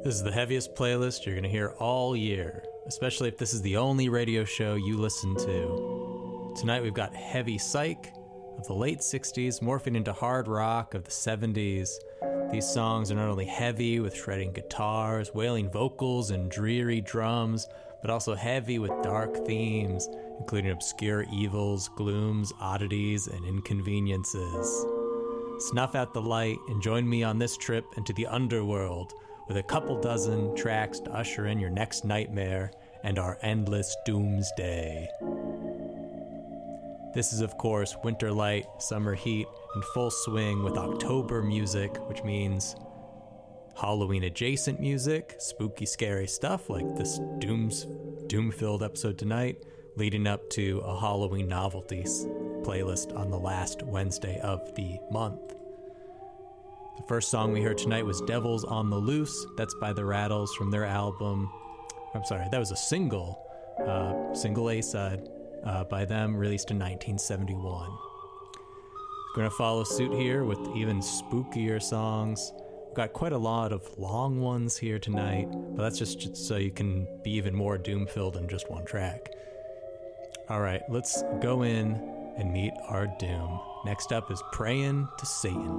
This is the heaviest playlist you're going to hear all year, especially if this is the only radio show you listen to. Tonight we've got heavy psych of the late 60s morphing into hard rock of the 70s. These songs are not only heavy with shredding guitars, wailing vocals, and dreary drums, but also heavy with dark themes, including obscure evils, glooms, oddities, and inconveniences. Snuff out the light and join me on this trip into the underworld with a couple dozen tracks to usher in your next nightmare and our endless doomsday. This is, of course, winter light, summer heat, in full swing with October music, which means Halloween-adjacent music, spooky, scary stuff like this doom-filled episode tonight, leading up to a Halloween novelties playlist on the last Wednesday of the month. The first song we heard tonight was Devils on the Loose. That's by The Rattles from their album. That was a single A-side by them, released in 1971. We're going to follow suit here with even spookier songs. We've got quite a lot of long ones here tonight, but that's just so you can be even more doom-filled in just one track. All right, let's go in and meet our doom. Next up is Praying to Satan.